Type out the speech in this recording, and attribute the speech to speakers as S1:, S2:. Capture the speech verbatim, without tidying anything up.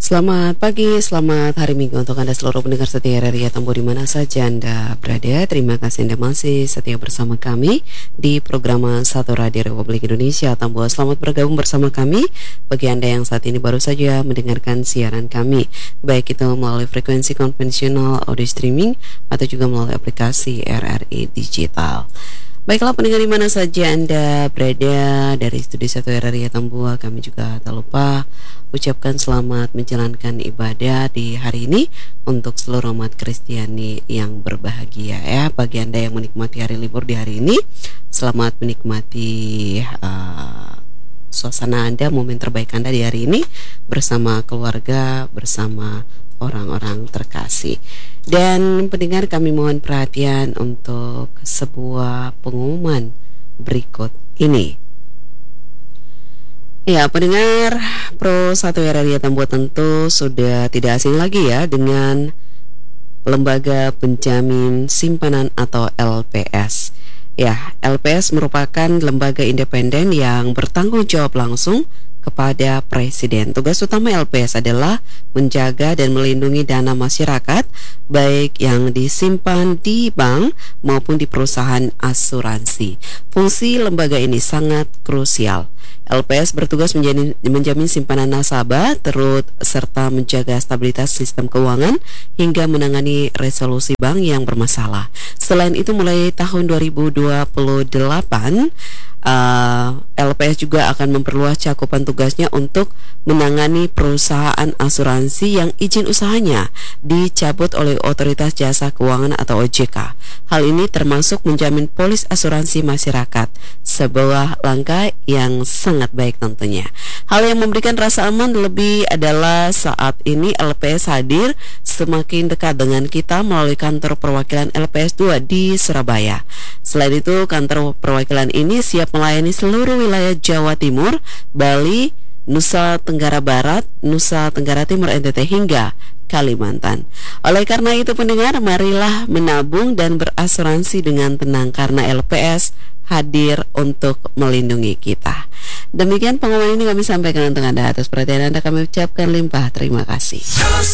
S1: Selamat pagi, selamat hari Minggu untuk Anda seluruh pendengar setia R R I Tambo di mana saja Anda berada. Terima kasih Anda masih setia bersama kami di program Satu Radio Republik Indonesia Tambo. Selamat bergabung bersama kami bagi Anda yang saat ini baru saja mendengarkan siaran kami, baik itu melalui frekuensi konvensional audio streaming atau juga melalui aplikasi R R I Digital. Baiklah pendengar di mana saja Anda berada dari Studio satu R R I Tambua, kami juga tak lupa ucapkan selamat menjalankan ibadah di hari ini untuk seluruh umat Kristiani yang berbahagia ya. Bagi Anda yang menikmati hari libur di hari ini, selamat menikmati uh, suasana Anda, momen terbaik Anda di hari ini bersama keluarga, bersama orang-orang terkasih. Dan pendengar, kami mohon perhatian untuk sebuah pengumuman berikut ini. Ya, pendengar Pro satu R R I Tambua tentu sudah tidak asing lagi ya dengan Lembaga Penjamin Simpanan atau L P S. Ya, L P S merupakan lembaga independen yang bertanggung jawab langsung kepada Presiden. Tugas utama L P S adalah menjaga dan melindungi dana masyarakat, baik yang disimpan di bank maupun di perusahaan asuransi. Fungsi lembaga ini sangat krusial. L P S bertugas menjamin, menjamin simpanan nasabah, turut serta menjaga stabilitas sistem keuangan hingga menangani resolusi bank yang bermasalah. Selain itu, mulai tahun dua ribu dua puluh delapan, Uh, L P S juga akan memperluas cakupan tugasnya untuk menangani perusahaan asuransi yang izin usahanya dicabut oleh Otoritas Jasa Keuangan atau O J K. Hal ini termasuk menjamin polis asuransi masyarakat, sebuah langkah yang sangat baik tentunya. Hal yang memberikan rasa aman lebih adalah saat ini L P S hadir semakin dekat dengan kita melalui kantor perwakilan L P S dua di Surabaya. Selain itu, kantor perwakilan ini siap melayani seluruh wilayah Jawa Timur, Bali, Nusa Tenggara Barat, Nusa Tenggara Timur N T T hingga Kalimantan. Oleh karena itu pendengar, marilah menabung dan berasuransi dengan tenang karena L P S hadir untuk melindungi kita. Demikian pengumuman ini kami sampaikan untuk Anda. Atas perhatian Anda kami ucapkan limpah terima kasih.